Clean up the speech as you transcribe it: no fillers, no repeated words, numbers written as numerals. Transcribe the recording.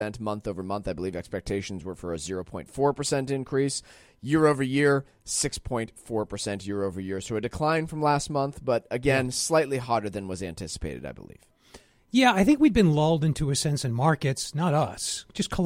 month over month. I believe expectations were for a 0.4% increase. Year over year, 6.4% year over year. So a decline from last month, but again, slightly hotter than was anticipated, I believe. Yeah, I think we'd been lulled into a sense in markets, not us, just